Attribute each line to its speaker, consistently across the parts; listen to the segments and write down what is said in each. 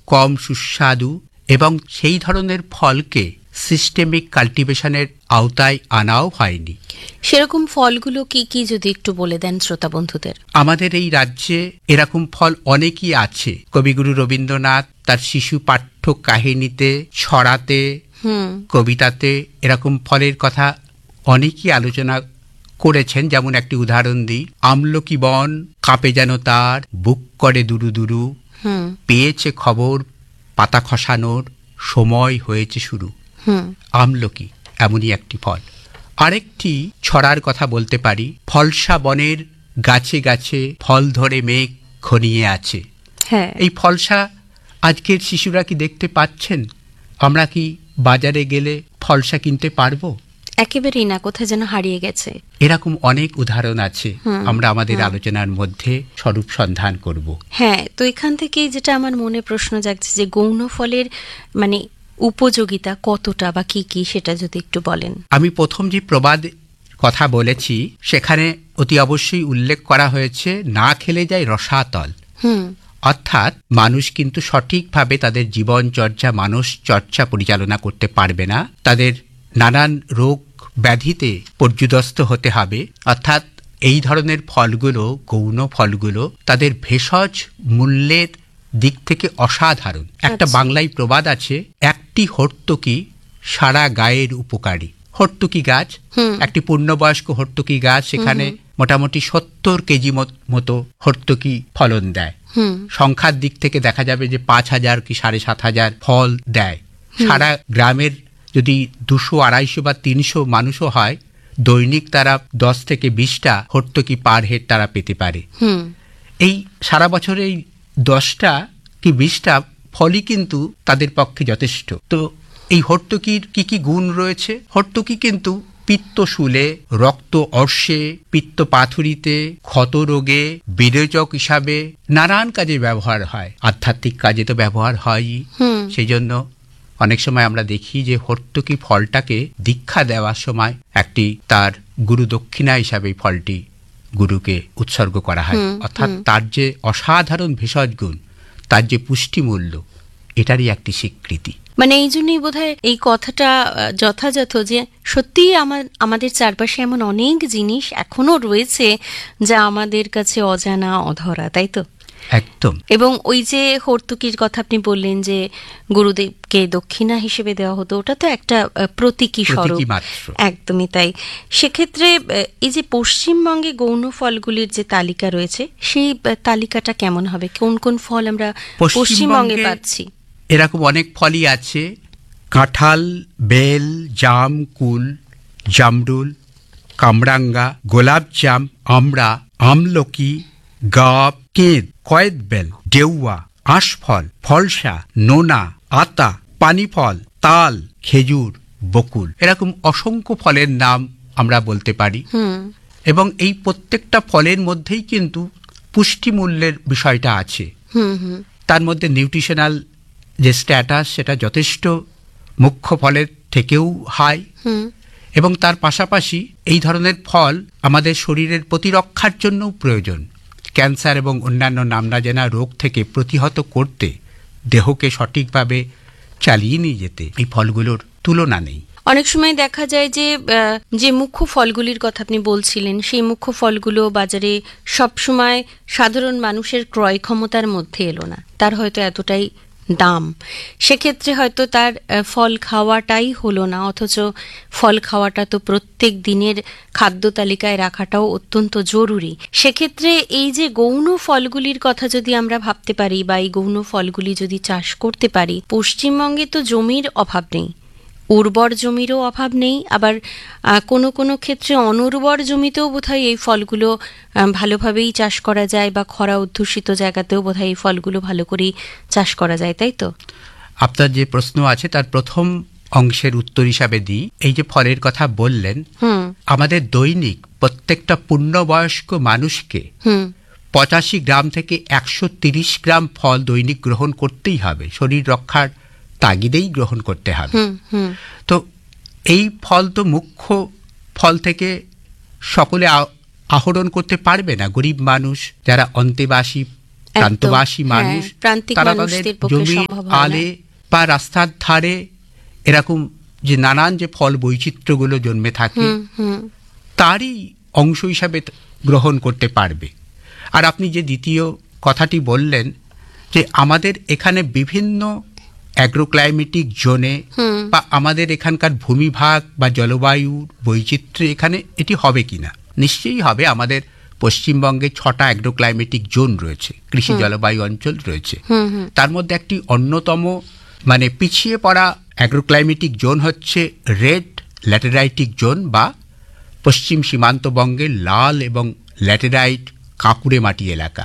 Speaker 1: কম সুস্বাদু এবং সেই ধরনের ফলকে সিস্টেমিক কাল্টিভেশনের আওতায় আনাও হয়নি।
Speaker 2: সেরকম ফলগুলো কি কি যদি একটু বলে দেন শ্রোতা বন্ধুদের।
Speaker 1: আমাদের এই রাজ্যে এরকম ফল অনেকই আছে। কবিগুরু রবীন্দ্রনাথ তার শিশু পাঠ্য কাহিনীতে, ছড়াতে, কবিতাতে এরকম ফলের কথা অনেকই আলোচনা করেছেন। যেমন একটি উদাহরণ দিই, আমলকি বন কাঁপে যেন তার, বুক করে দুরু দুরু, পেয়েছে খবর পাতা খসানোর, সময় হয়েছে শুরু। আমলকি এমনই একটি ফল। আরেকটি ছড়ার কথা বলতে পারি, ফলসা বনের গাছে গাছে ফল ধরে মেঘ ঘনিয়ে আছে। এই ফলসা আজকের শিশুরা কি দেখতে পাচ্ছেন? আমরা কি বাজারে গেলে ফলসা কিনতে পারবো?
Speaker 2: একেবারেই না, কোথায় যেন হারিয়ে গেছে।
Speaker 1: এরকম অনেক উদাহরণ আছে, আমরা আমাদের আলোচনার মধ্যে স্বরূপ সন্ধান করব।
Speaker 2: হ্যাঁ, তো এখান থেকেই যেটা আমার মনে প্রশ্ন জাগছে যে গৌণ ফলের মানে উপযোগিতা কতটা বা কি কি, সেটা যদি একটু বলেন।
Speaker 1: আমি প্রথম যে প্রবাদ কথা বলেছি সেখানে অতি অবশ্যই উল্লেখ করা হয়েছে, না খেলে যায় রসাতল। অর্থাৎ মানুষ কিন্তু সঠিকভাবে তাদের জীবনচর্চা, মানস চর্চা পরিচালনা করতে পারবে না। তাদের নানান রোগ ব্যাধিতে পর্যুদস্ত হতে হবে। অর্থাৎ এই ধরনের ফলগুলো, গৌণ ফলগুলো তাদের ভেষজ মূল্যের দিক থেকে অসাধারণ। একটা বাংলায় প্রবাদ আছে, একটি হর্তুকি সারা গায়ের উপকারী। হর্তুকি গাছ, একটি পূর্ণবয়স্ক হর্তুকি গাছ, সেখানে মোটামুটি 70 কেজি মতো হর্তুকি ফলন দেয়। সংখ্যার দিক থেকে দেখা যাবে যে 5,000 কি 7,500 ফল দেয়। সারা গ্রামের যদি 200, 250 বা 300 মানুষও হয়, দৈনিক তারা 10 থেকে 20টা হর্তুকি পার হেড তারা পেতে পারে। এই সারা বছর এই 10টা কি 20টা ফলই কিন্তু তাদের পক্ষে যথেষ্ট। তো এই হর্তুকির কি কি গুণ রয়েছে? হর্তুকি কিন্তু পিত্তশূলে, রক্ত অর্শে, পিত্ত পাথুরিতে, ক্ষত রোগে, বিরেচক হিসাবে নানান কাজে ব্যবহার হয়। আধ্যাত্মিক কাজে তো ব্যবহার হয়ই। সেই জন্য অনেক সময় আমরা দেখি যে হর্তুকি ফলটাকে দীক্ষা দেওয়ার সময় একটি তার গুরু দক্ষিণা হিসাবে ফলটি গুরুকে উৎসর্গ করা হয়। অর্থাৎ তার যে অসাধারণ ভেষজ গুণ, তার যে পুষ্টিমূল্য, এটারই একটি স্বীকৃতি।
Speaker 2: মানে এই জন্যই বোধহয় এই কথাটা যথাযথ যে সত্যিই আমাদের চারপাশে এমন অনেক জিনিস এখনো রয়েছে যা আমাদের কাছে অজানা, অধরা, তাই তো?
Speaker 1: একদম।
Speaker 2: এবং ওই যে হর্তুকির কথা আপনি বললেন যে গুরুদেবকে দক্ষিণা হিসেবে দেওয়া হতো, ওটা তো একটা প্রতীকী স্বরূপ। একদমই তাই। সেক্ষেত্রে এই যে পশ্চিমবঙ্গে গৌণ ফলগুলির যে তালিকা রয়েছে, সেই তালিকাটা কেমন হবে? কোন কোন ফল আমরা পশ্চিমবঙ্গে পাচ্ছি?
Speaker 1: এরকম অনেক ফলই আছে। কাঁঠাল, বেল, জাম, কুল, জামরুল, কামরাঙ্গা, গোলাপজাম, আমড়া, আমলকি, গাব, কেদ, কয়েদবেল, ডেউয়া, আঁশফল, ফলসা, নোনা, আতা, পানিফল, তাল, খেজুর, বকুল, এরকম অসংখ্য ফলের নাম আমরা বলতে পারি। এবং এই প্রত্যেকটা ফলের মধ্যেই কিন্তু পুষ্টিমূল্যের বিষয়টা আছে। তার মধ্যে নিউট্রিশনাল যে স্ট্যাটাস, সেটা যথেষ্ট মুখ্য ফলের থেকেও হাই। এবং তার পাশাপাশি এই ধরনের ফল আমাদের শরীরের প্রতিরক্ষার জন্যও প্রয়োজন। ক্যান্সার এবং অন্যান্য নামনা জানা রোগ থেকে প্রতিহত করতে, দেহকে সঠিকভাবে চালিয়ে নিয়ে যেতে এই ফলগুলোর তুলনা নেই।
Speaker 2: অনেক সময় দেখা যায় যে মুখ্য ফলগুলির কথা আপনি বলছিলেন, সেই মুখ্য ফলগুলো বাজারে সবসময় সাধারণ মানুষের ক্রয় ক্ষমতার মধ্যে এলো না, তার হয়তো এতটাই দাম, সেক্ষেত্রে হয়তো তার ফল খাওয়াটাই হলো না। অথচ ফল খাওয়াটা তো প্রত্যেক দিনের খাদ্য তালিকায় রাখাটাও অত্যন্ত জরুরি। সেক্ষেত্রে এই যে গৌণ ফলগুলির কথা যদি আমরা ভাবতে পারি বা এই গৌণ ফলগুলি যদি চাষ করতে পারি, পশ্চিমবঙ্গে তো জমির অভাব নেই, উর্বর জমিরও অভাব নেই, আবার কোনো কোনো ক্ষেত্রে অনুর্বর জমিতেও বোধহয় এই ফলগুলো ভালোভাবেই চাষ করা যায়, বা খরা অধ্যুষিত জায়গাতেও বোধহয় এই ফলগুলো ভালো করেই চাষ করা যায়, তাই তো?
Speaker 1: আপনার যে প্রশ্ন আছে তার প্রথম অংশের উত্তর হিসাবে দিই। এই যে ফলের কথা বললেন, আমাদের দৈনিক প্রত্যেকটা পূর্ণবয়স্ক মানুষকে 85 গ্রাম থেকে 130 গ্রাম ফল দৈনিক গ্রহণ করতেই হবে, শরীর রক্ষার তাগিদেই গ্রহণ করতে হবে। তো এই ফল তো মুখ্য ফল থেকে সকলে আহরণ করতে পারবে না। গরিব মানুষ, যারা অন্তেবাসী প্রান্তবাসী মানুষ, তারা তাদের জমির আলে বা রাস্তার ধারে এরকম যে নানান যে ফল বৈচিত্র্যগুলো জন্মে থাকে তারই অংশ হিসাবে গ্রহণ করতে পারবে। আর আপনি যে দ্বিতীয় কথাটি বললেন যে আমাদের এখানে বিভিন্ন অ্যাগ্রোক্লাইমেটিক জোনে বা আমাদের এখানকার ভূমিভাগ বা জলবায়ু বৈচিত্র্য এখানে এটি হবে কিনা, নিশ্চয়ই হবে। আমাদের পশ্চিমবঙ্গে 6টা অ্যাগ্রোক্লাইমেটিক জোন রয়েছে, কৃষি জলবায়ু অঞ্চল রয়েছে। তার মধ্যে একটি অন্যতম মানে পিছিয়ে পড়া অ্যাগ্রোক্লাইমেটিক জোন হচ্ছে রেড ল্যাটেরাইটিক জোন বা পশ্চিম সীমান্তবঙ্গের লাল এবং ল্যাটেরাইট কাঁকুড়ে মাটি এলাকা।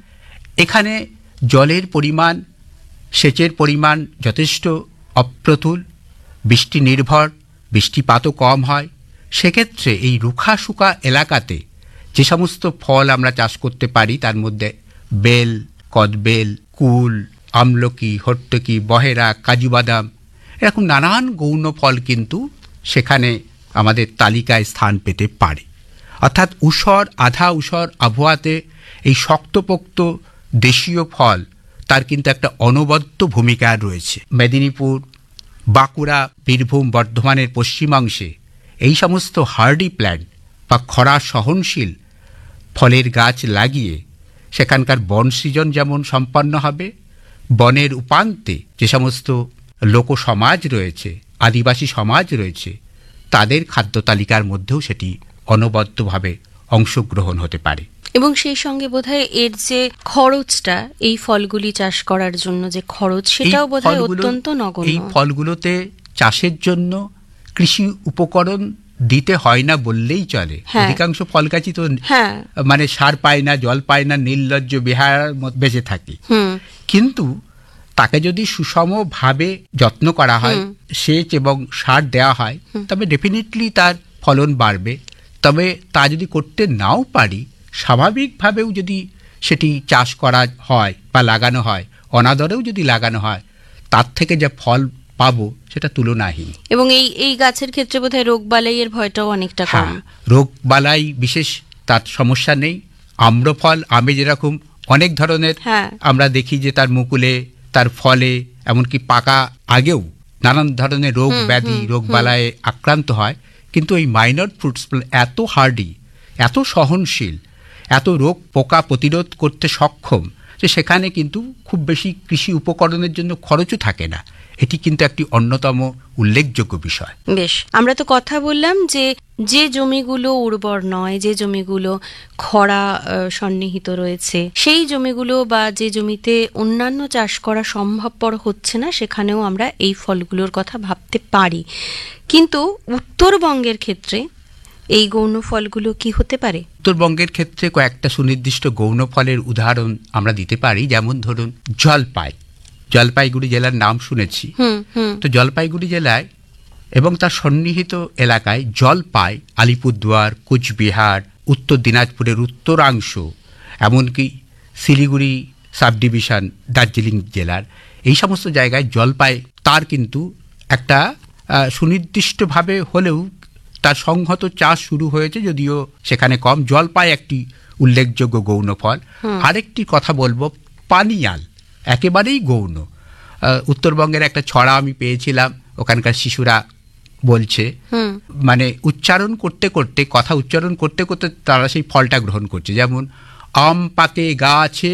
Speaker 1: এখানে জলের পরিমাণ, সেচের পরিমাণ যথেষ্ট অপ্রতুল, বৃষ্টি নির্ভর, বৃষ্টিপাতও কম হয়। সেক্ষেত্রে এই রুখা শুকা এলাকাতে যে সমস্ত ফল আমরা চাষ করতে পারি তার মধ্যে বেল, কদবেল, কুল, আমলকি, হর্তকি, বহেরা, কাজু বাদাম এরকম নানান গৌণ ফল কিন্তু সেখানে আমাদের তালিকায় স্থান পেতে পারে। অর্থাৎ ঊষর, আধা ঊষর আবহাওয়াতে এই শক্তপোক্ত দেশীয় ফল তার কিন্তু একটা অনবদ্য ভূমিকা রয়েছে। মেদিনীপুর, বাঁকুড়া, বীরভূম, বর্ধমানের পশ্চিমাংশে এই সমস্ত হার্ডি প্ল্যান্ট বা খরা সহনশীল ফলের গাছ লাগিয়ে সেখানকার বন সৃজন যেমন সম্পন্ন হবে, বনের উপান্তে যে সমস্ত লোক সমাজ রয়েছে, আদিবাসী সমাজ রয়েছে, তাদের খাদ্য তালিকার মধ্যেও সেটি অনবদ্যভাবে অংশগ্রহণ হতে পারে।
Speaker 2: এবং সেই সঙ্গে বোধহয় এর যে খরচটা, এই ফলগুলি চাষ করার জন্য যে খরচ, সেটাও বোধহয় অত্যন্ত নগণ্য।
Speaker 1: এই ফলগুলোতে চাষের জন্য কৃষি উপকরণ দিতে হয় না বললেই চলে। অধিকাংশ ফল গাছই তো মানে সার পায় না, জল পায় না, নির্লজ্জ বিহার বেঁচে থাকে। কিন্তু তাকে যদি সুষমভাবে যত্ন করা হয়, সেচ এবং সার দেওয়া হয়, তবে ডেফিনেটলি তার ফলন বাড়বে। তবে তা যদি করতে নাও পারি, স্বাভাবিকভাবেও যদি সেটি চাষ করা হয় বা লাগানো হয়, অনাদরেও যদি লাগানো হয়, তার থেকে যে ফল পাবো সেটা তুলনাহীন।
Speaker 2: এবং এই গাছের ক্ষেত্রে বোধহয় রোগবালাইয়ের ভয়টাও অনেকটা কম।
Speaker 1: রোগবালাই বিশেষ তার সমস্যা নেই। আম্রফল, আমে যেরকম অনেক ধরনের আমরা দেখি যে তার মুকুলে, তার ফলে, এমনকি পাকা আগেও নানান ধরনের রোগ ব্যাধি, রোগবালায় আক্রান্ত হয়। কিন্তু এই মাইনর ফ্রুটস এত হার্ডি, এত সহনশীল, এত রোগ পোকা প্রতিরোধ করতে সক্ষম যে সেখানে কিন্তু খুব বেশি কৃষি উপকরণের জন্য খরচও থাকে না। এটি কিন্তু একটি অন্যতম উল্লেখযোগ্য বিষয়।
Speaker 2: বেশ, আমরা তো কথা বললাম যে জমিগুলো উর্বর নয়, যে জমিগুলো খরা সন্নিহিত রয়েছে, সেই জমিগুলো বা যে জমিতে অন্যান্য চাষ করা সম্ভবপর হচ্ছে না, সেখানেও আমরা এই ফলগুলোর কথা ভাবতে পারি। কিন্তু উত্তরবঙ্গের ক্ষেত্রে এই গৌণ ফলগুলো কি হতে পারে?
Speaker 1: উত্তরবঙ্গের ক্ষেত্রে কয়েকটা সুনির্দিষ্ট গৌণ ফলের উদাহরণ আমরা দিতে পারি। যেমন ধরুন জলপাই, জলপাইগুড়ি জেলার নাম শুনেছি। তো জলপাইগুড়ি জেলায় এবং তার সন্নিহিত এলাকায় জলপাই, আলিপুরদুয়ার, কোচবিহার, উত্তর দিনাজপুরের উত্তরাংশ, এমনকি শিলিগুড়ি সাব ডিভিশন, দার্জিলিং জেলার এই সমস্ত জায়গায় জলপাই তার কিন্তু একটা সুনির্দিষ্টভাবে হলেও তার সংহত চাষ শুরু হয়েছে, যদিও সেখানে কম। জলপাই একটি উল্লেখযোগ্য গৌণ ফল। আরেকটি কথা বলবো, পানিয়াল, একেবারেই গৌণ। উত্তরবঙ্গের একটা ছড়া আমি পেয়েছিলাম, ওখানকার শিশুরা বলছে, মানে উচ্চারণ করতে করতে, কথা উচ্চারণ করতে করতে তারা সেই ফলটা গ্রহণ করছে। যেমন আম পাকে গাছে,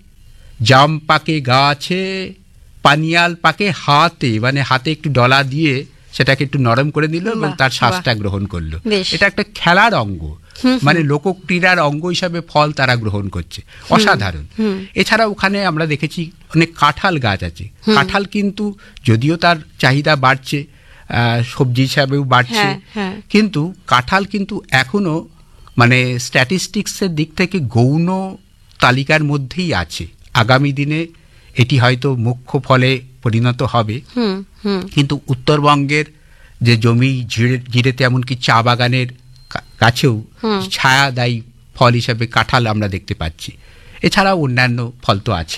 Speaker 1: জাম পাকে গাছে, পানিয়াল পাকে হাতে, মানে হাতে একটু ডলা দিয়ে সেটাকে একটু নরম করে দিল এবং তার শ্বাসটা গ্রহণ করলো। এটা একটা খেলার অঙ্গ, মানে লোকক্রীড়ার অঙ্গ হিসাবে ফল তারা গ্রহণ করছে। অসাধারণ। এছাড়া ওখানে আমরা দেখেছি অনেক কাঁঠাল গাছ আছে। কাঁঠাল কিন্তু যদিও তার চাহিদা বাড়ছে, সবজি হিসাবেও বাড়ছে, কিন্তু কাঁঠাল কিন্তু এখনো মানে স্ট্যাটিস্টিক্সের দিক থেকে গৌণ তালিকার মধ্যেই আছে। আগামী দিনে এটি হয়তো মুখ্য ফলে পরিণত হবে। কিন্তু উত্তরবঙ্গের যে জমি জিরেতে, এমনকি চা বাগানের কাছেও ছায়াদায়ী ফল হিসাবে কাঁঠাল আমরা দেখতে পাচ্ছি। এছাড়াও অন্যান্য ফল তো আছেই।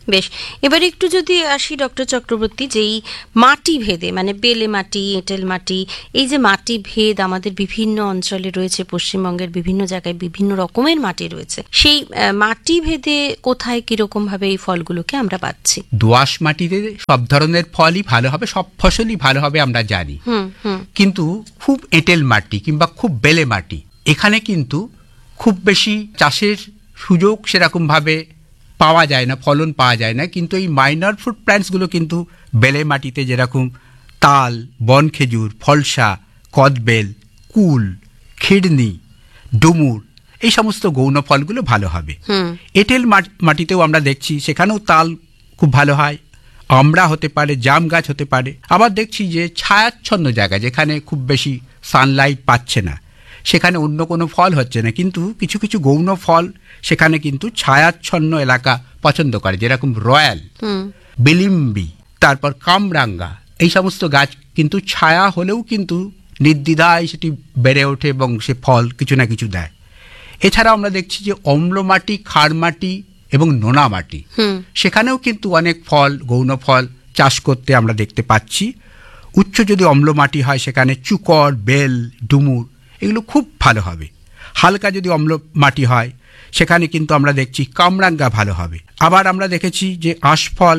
Speaker 2: বেশ, এবার একটু যদি আসি ডক্টর চক্রবর্তী, যে এই মাটি ভেদে, মানে বেলে মাটি, এঁটেল মাটি, এই যে মাটি ভেদ আমাদের বিভিন্ন অঞ্চলে রয়েছে, পশ্চিমবঙ্গের বিভিন্ন জায়গায় বিভিন্ন রকমের মাটি রয়েছে, সেই মাটি ভেদে কোথায় কিরকম ভাবে এই ফলগুলোকে আমরা পাচ্ছি?
Speaker 1: দোআঁশ মাটিতে সব ধরনের ফলই ভালো হবে, সব ফসলই ভালো হবে আমরা জানি, কিন্তু খুব এঁটেল মাটি কিংবা খুব বেলে মাটি, এখানে কিন্তু খুব বেশি চাষের সুযোগ সেরকম ভাবে পাওয়া যায় না, ফলন পাওয়া যায় না। কিন্তু এই মাইনর ফ্রুট প্ল্যান্টসগুলো কিন্তু বেলে মাটিতে, যেরকম তাল, বন খেজুর, ফলসা, কদবেল, কুল, খিড়নি, ডুমুর, এই সমস্ত গৌণ ফলগুলো ভালো হবে। এঁটেল মাটিতেও আমরা দেখছি সেখানেও তাল খুব ভালো হয়, আমড়া হতে পারে, জাম গাছ হতে পারে। আবার দেখছি যে ছায়াচ্ছন্ন জায়গা, যেখানে খুব বেশি সানলাইট পাচ্ছে না, সেখানে অন্য কোনো ফল হচ্ছে না, কিন্তু কিছু কিছু গৌণ ফল সেখানে কিন্তু ছায়াচ্ছন্ন এলাকা পছন্দ করে, যেরকম রয়্যাল, বিলিম্বি, তারপর কামরাঙ্গা, এই সমস্ত গাছ কিন্তু ছায়া হলেও কিন্তু নির্দ্বিধায় সেটি বেড়ে ওঠে এবং সে ফল কিছু না কিছু দেয়। এছাড়া আমরা দেখছি যে অম্ল মাটি, ক্ষার মাটি এবং নোনা মাটি, সেখানেও কিন্তু অনেক ফল, গৌণ ফল চাষ করতে আমরা দেখতে পাচ্ছি। উচ্চ যদি অম্ল মাটি হয় সেখানে চুকর, বেল, ডুমুর, এগুলো খুব ভালো হবে। হালকা যদি অম্ল মাটি হয় সেখানে কিন্তু আমরা দেখছি কামরাঙ্গা ভালো হবে। আবার আমরা দেখেছি যে আঁশফল,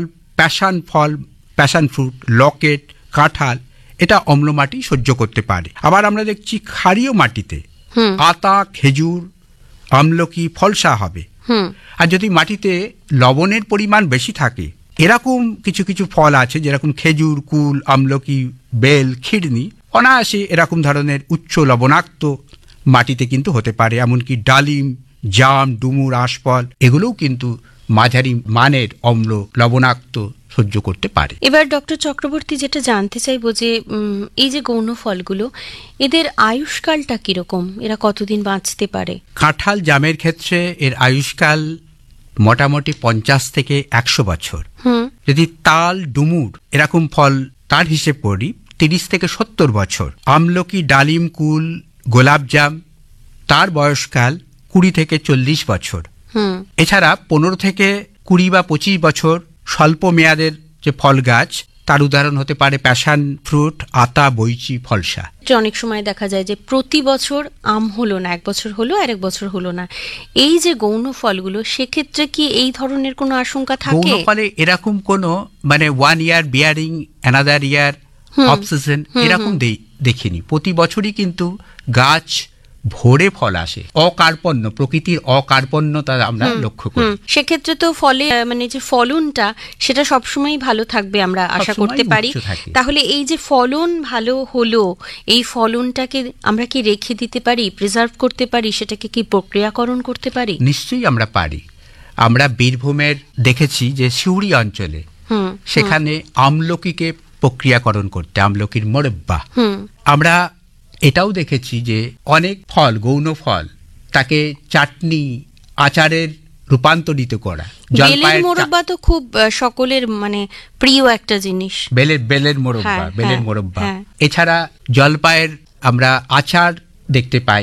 Speaker 1: প্যাশন ফ্রুট, লকেট, কাঁঠাল, এটা অম্ল মাটি সহ্য করতে পারে। আবার আমরা দেখছি ক্ষারীয় মাটিতে আতা, খেজুর, আমলকি, ফলসা হবে। আর যদি মাটিতে লবণের পরিমাণ বেশি থাকে, এরকম কিছু কিছু ফল আছে, যেরকম খেজুর, কুল, আমলকি, বেল, খিড়নি, অনায়াসে এরকম ধরনের উচ্চ লবণাক্ত মাটিতে কিন্তু হতে পারে। এমনকি ডালিম, জাম, ডুমুর, আঁশফল, এগুলোও কিন্তু মাঝারি মানের অম্ল লবণাক্ত সহ্য করতে পারে।
Speaker 2: এবার ডক্টর চক্রবর্তী, যেটা জানতে চাইবো যে এই যে গৌণ ফলগুলো, এদের আয়ুষ্কালটা কিরকম, এরা কতদিন বাঁচতে পারে?
Speaker 1: কাঁঠাল, জামের ক্ষেত্রে এর আয়ুষ্কাল মোটামুটি 50 থেকে 100 বছর। যদি তাল, ডুমুর এরকম ফল তার হিসেব করি, 30 থেকে 70 বছর। আমলকি, ডালিম, কুল, গোলাপজাম, তার বয়সকাল 20 থেকে 40 বছর। এছাড়া 15 থেকে 20 বা 25 বছর স্বল্প মেয়াদের যে ফল গাছ, তার উদাহরণ হতে পারে প্যাশন ফ্রুট, আতা, বৈচি, ফলসা।
Speaker 2: অনেক সময় দেখা যায় যে প্রতি বছর আম হলো না, এক বছর হলো আর এক বছর হলো না, এই যে গৌণ ফলগুলো, সেক্ষেত্রে কি এই ধরনের কোনো আশঙ্কা থাকে?
Speaker 1: গৌণ ফলে এরকম কোনো মানে 1 ইয়ার bearing, another year off season, এরকম দেখিনি। প্রতি বছরই কিন্তু গাছ ভরে ফল আসে। অকার্পণ্য, প্রকৃতির অকার্পণ্যতা আমরা লক্ষ্য করি।
Speaker 2: সেক্ষেত্রে তো ফলে মানে যে ফলনটা, সেটা সবসময় ভালো থাকবে আমরা আশা করতে পারি। তাহলে এই যে ফলন ভালো হলো, এই ফলনটাকে আমরা কি রেখে দিতে পারি, প্রিজার্ভ করতে পারি, সেটাকে কি প্রক্রিয়াকরণ করতে পারি?
Speaker 1: নিশ্চয়ই আমরা পারি। আমরা বীরভূমের দেখেছি যে সিউড়ি অঞ্চলে, সেখানে আমলকিকে প্রক্রিয়াকরণ করতে, আমলকির মোরব্বা। আমরা এটাও দেখেছি যে অনেক ফল, গৌণ ফল, তাকে চাটনি, আচারের রূপান্তরিত করা।
Speaker 2: বেলের মোরব্বা তো খুব সকলের মানে প্রিয় একটা জিনিস,
Speaker 1: বেলের মোরব্বা। এছাড়া জলপাইয়ের আমরা আচার দেখতে পাই,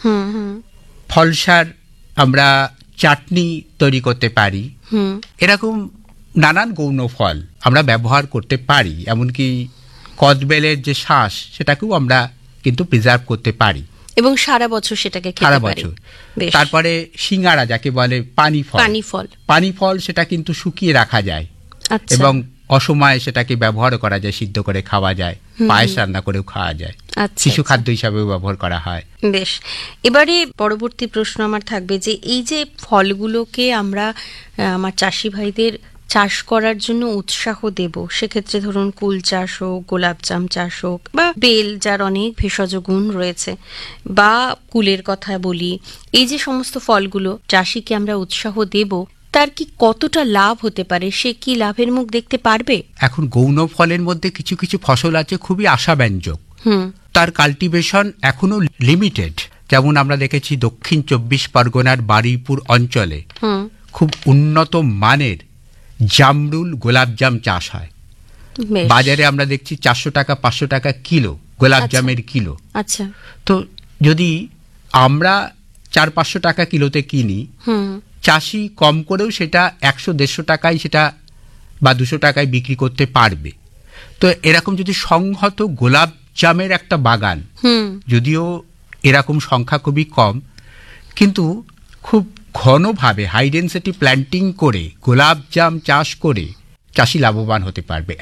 Speaker 1: ফলসার আমরা চাটনি তৈরি করতে পারি। এরকম নানান গৌণ ফল আমরা ব্যবহার করতে পারি। এমনকি কদবেলের যে শ্বাস, সেটাকেও আমরা কিন্তু প্রিজার্ভ করতে পারি
Speaker 2: এবং সারা বছর সেটাকে খেতে পারি।
Speaker 1: তারপরে সিঙ্গারা, যাকে বলে পানি ফল, সেটা কিন্তু শুকিয়ে রাখা যায় এবং অসময়ে সেটাকে ব্যবহার করা যায়, সিদ্ধ করে খাওয়া যায়, পায়েস রান্না করেও খাওয়া যায়, শিশু খাদ্য হিসাবেও ব্যবহার করা হয়।
Speaker 2: বেশ, এবারে পরবর্তী প্রশ্ন আমার থাকবে যে এই যে ফলগুলোকে আমরা আমার চাষি ভাইদের চাষ করার জন্য উৎসাহ দেব, সেক্ষেত্রে ধরুন কুল চাষ হোক, গোলাপজাম চাষ হোক, বা বেল, যার অনেক ভেষজ গুণ রয়েছে, বা কুলের কথা বলি, এই যে সমস্ত ফলগুলো চাষিকে আমরা উৎসাহ দেব, তার কি কতটা লাভ হতে পারে, সে কি লাভের মুখ দেখতে পারবে?
Speaker 1: এখন গৌণ ফলের মধ্যে কিছু কিছু ফসল আছে খুবই আশাব্যঞ্জক, তার কাল্টিভেশন এখনো লিমিটেড। যেমন আমরা দেখেছি দক্ষিণ 24 পরগনার বারুইপুর অঞ্চলে খুব উন্নত মানের জামরুল, গোলাপজাম চাষ হয়। বাজারে আমরা দেখছি 400 টাকা 500 টাকা কিলো গোলাপজামের কিলো। তো যদি আমরা 400-500 টাকা কিলোতে কিনি, চাষি কম করেও সেটা 100-150 টাকায় সেটা বা 200 টাকায় বিক্রি করতে পারবে। তো এরকম যদি সংহত গোলাপ জামের একটা বাগান, যদিও এরকম সংখ্যা খুবই কম, কিন্তু খুব ঘনভাবে হাই ডেন্সিটি প্ল্যান্টিং করে গোলাপ জাম চাষ করে চাষি লাভবান হতে পারবে।